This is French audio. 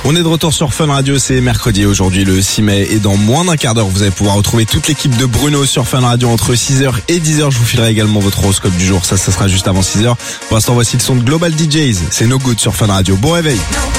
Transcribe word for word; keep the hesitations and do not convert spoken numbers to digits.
On est de retour sur Fun Radio, c'est mercredi aujourd'hui le six mai et dans moins d'un quart d'heure vous allez pouvoir retrouver toute l'équipe de Bruno sur Fun Radio entre six heures et dix heures. Je vous filerai également votre horoscope du jour, ça, ça sera juste avant six heures. Pour l'instant voici le son de Global D Js, c'est No Good sur Fun Radio. Bon réveil.